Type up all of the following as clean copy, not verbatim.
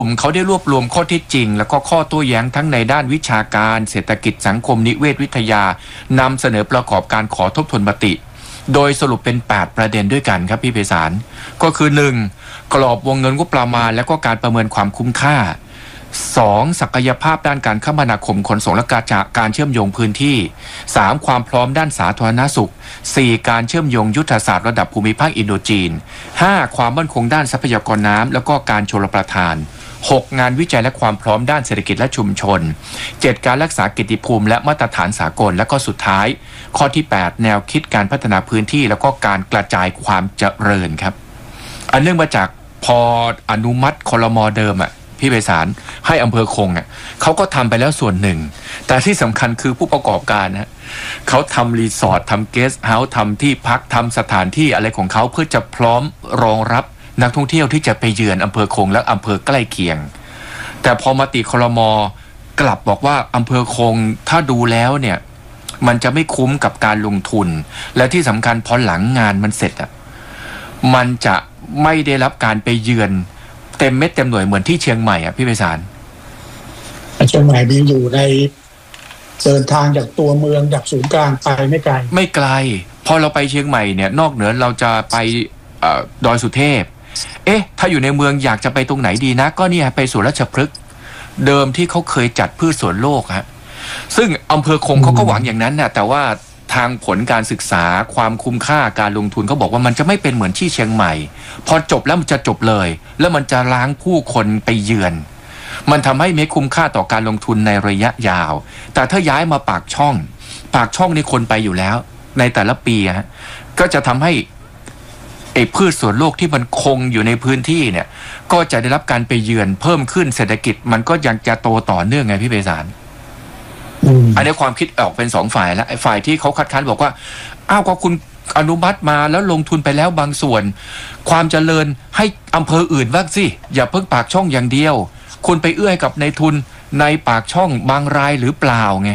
เขาได้รวบรวมข้อเท็จจริงแล้วก็ข้อโต้แย้งทั้งในด้านวิชาการเศรษฐกิจสังคมนิเวศวิทยานำเสนอประกอบการขอทบทวนมติโดยสรุปเป็น8ประเด็นด้วยกันครับพี่ไพศาลก็คือ 1. กรอบวงเงินงบประมาณและก็การประเมินความคุ้มค่า 2. ศักยภาพด้านการคมนาคมขนส่งและการเชื่อมโยงพื้นที่ 3. ความพร้อมด้านสาธารณสุข 4. การเชื่อมโยงยุทธศาสตร์ระดับภูมิภาคอินโดจีน 5. ความมั่นคงด้านทรัพยากรน้ำแล้วก็การชลประทาน 6. งานวิจัยและความพร้อมด้านเศรษฐกิจและชุมชน 7. การรักษาเกียรติภูมิและมาตรฐานสากลและก็สุดท้ายข้อที่ 8 แนวคิดการพัฒนาพื้นที่แล้วก็การกระจายความเจริญครับอันเนื่องมาจากพออนุมัติครม.เดิมพี่ไพศาลให้อำเภอคงเขาก็ทำไปแล้วส่วนหนึ่งแต่ที่สำคัญคือผู้ประกอบการเขาทำรีสอร์ททำเกสต์เฮาส์ทำที่พักทำสถานที่อะไรของเขาเพื่อจะพร้อมรองรับนักท่องเที่ยวที่จะไปเยือนอำเภอคงและอำเภอใกล้เคียงแต่พอมติครม.กลับบอกว่าอำเภอคงถ้าดูแล้วเนี่ยมันจะไม่คุ้มกับการลงทุนและที่สำคัญพอหลังงานมันเสร็จมันจะไม่ได้รับการไปเยือนเต็มเม็ดเต็มหน่วยเหมือนที่เชียงใหม่พี่ไพศาลเชียงใหม่มีอยู่ในเดินทางจากตัวเมืองจากศูนย์กลางไปไม่ไกลพอเราไปเชียงใหม่เนี่ยนอกเหนือเราจะไปดอยสุเทพถ้าอยู่ในเมืองอยากจะไปตรงไหนดีนะก็เนี่ยไปสวนราชพฤกษ์เดิมที่เขาเคยจัดพืชสวนโลกซึ่งอำเภอคงเขาก็หวังอย่างนั้นแต่ว่าทางผลการศึกษาความคุ้มค่าการลงทุนเขาบอกว่ามันจะไม่เป็นเหมือนที่เชียงใหม่พอจบแล้วมันจะจบเลยแล้วมันจะล้างผู้คนไปเยือนมันทำให้ไม่คุ้มค่าต่อการลงทุนในระยะยาวแต่ถ้าย้ายมาปากช่องนี่คนไปอยู่แล้วในแต่ละปีก็จะทำให้พืชสวนโลกที่มันคงอยู่ในพื้นที่เนี่ยก็จะได้รับการไปเยือนเพิ่มขึ้นเศรษฐกิจมันก็ยังจะโตต่อเนื่องไงพี่ไพศาลอันนี้ความคิดออกเป็น2ฝ่ายแล้วฝ่ายที่เขาคัดค้านบอกว่าก็คุณอนุมัติมาแล้วลงทุนไปแล้วบางส่วนความเจริญให้อำเภออื่นบ้างสิอย่าเพิ่งปากช่องอย่างเดียวคุณไปเอื้อกับในทุนในปากช่องบางรายหรือเปล่าไง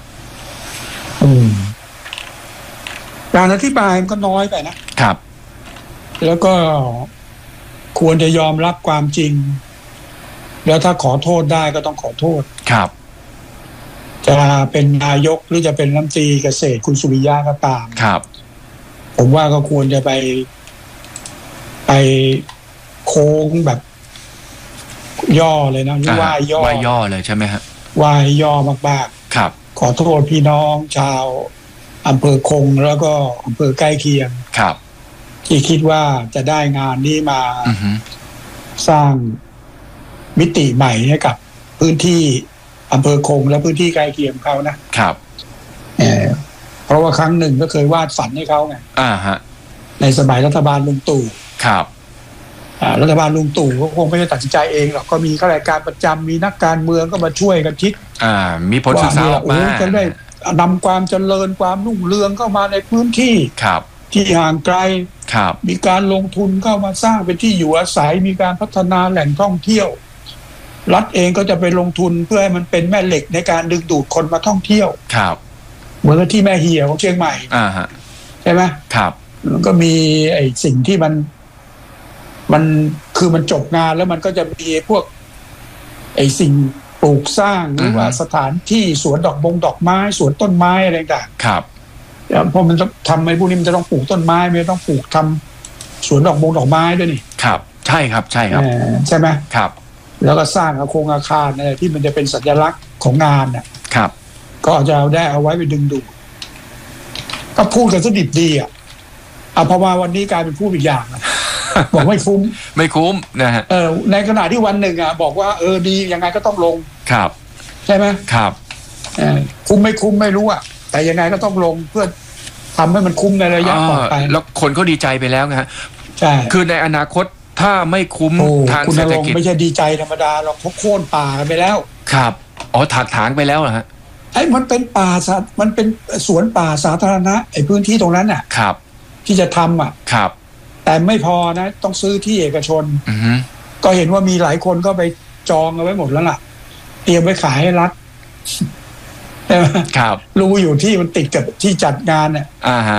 การอธิบายมันก็น้อยไปนะครับแล้วก็ควรจะยอมรับความจริงแล้วถ้าขอโทษได้ก็ต้องขอโทษครับจะเป็นนายกหรือจะเป็นรัฐมนตรีเกษตรคุณสุริยะก็ตามครับผมว่าก็ควรจะไปโค้งแบบย่อเลยนะหรือว่าย่อเลยใช่ไหมครับว่าย่อมากๆครับขอโทษพี่น้องชาวอำเภอคงแล้วก็อำเภอใกล้เคียงครับที่คิดว่าจะได้งานนี้มาสร้างมิติใหม่ให้กับพื้นที่อำเภอคงและพื้นที่ใกล้เคียงเขานะครับเพราะว่าครั้งหนึ่งก็เคยวาดฝันให้เขาไงในสมัยรัฐบาลลุงตู่ครับรัฐบาลลุงตู่ก็คงไม่ได้ตัดสินใจเองหรอกก็มีข้าราชการประจำมีนักการเมืองก็มาช่วยกันคิดมีผลศึกษาออกมาจะได้นำความเจริญความรุ่งเรืองเข้ามาในพื้นที่ที่ห่างไกลมีการลงทุนเข้ามาสร้างเป็นที่อยู่อาศัยมีการพัฒนาแหล่งท่องเที่ยวรัฐเองก็จะไปลงทุนเพื่อให้มันเป็นแม่เหล็กในการดึงดูดคนมาท่องเที่ยวเหมือนกับที่แม่เหี่ยของเชียงใหม่ใช่ไหมมันก็มีไอ้สิ่งที่มันคือมันจบงานแล้วมันก็จะมีพวกไอ้สิ่งปลูกสร้างหรือว่าสถานที่สวนดอกไม้สวนต้นไม้อะไรต่างเพราะมันทำไอ้พวกนี้มันจะต้องปลูกต้นไม้ไม่ต้องปลูกทำสวนดอกไม้ด้วยนี่ครับใช่ครับใช่ไหมครับแล้วก็สร้างโครงอาคารอะไรที่มันจะเป็นสัญลักษณ์ของงานครับก็จะเอาไว้ไปดึงดูดก็พูดกันสดิบดีพอมาวันนี้กลายเป็นพูดอีกอย่างบอกไม่คุ้มนะฮะในขณะที่วันหนึ่งบอกว่าดียังไงก็ต้องลงครับใช่ไหมครับคุ้มไม่รู้แต่ยังไงก็ต้องลงเพื่อทำให้มันคุ้มในระยะต่อไปแล้วคนเขาดีใจไปแล้วไงใช่คือในอนาคตถ้าไม่คุ้มทางเศรษฐกิจไม่ใช่ดีใจธรรมดาเราโค่นป่ากันไปแล้วครับถากถางไปแล้วเหรอฮะมันเป็นป่ามันเป็นสวนป่าสาธารณะไอ้พื้นที่ตรงนั้นครับที่จะทำครับแต่ไม่พอนะต้องซื้อที่เอกชนก็เห็นว่ามีหลายคนก็ไปจองเอาไว้หมดแล้วล่ะเตรียมไว้ขายให้รัฐครับรู้อยู่ที่มันติดกับที่จัดงาน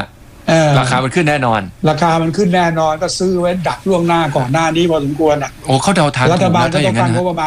ราคามันขึ้นแน่นอนราคามันขึ้นแน่นอนก็ซื้อไว้ดักล่วงหน้าก่อนหน้านี้พอสมควรอ่ะโอ้เขาเดาทางรัฐบาลก็ต้องการงบประมาณ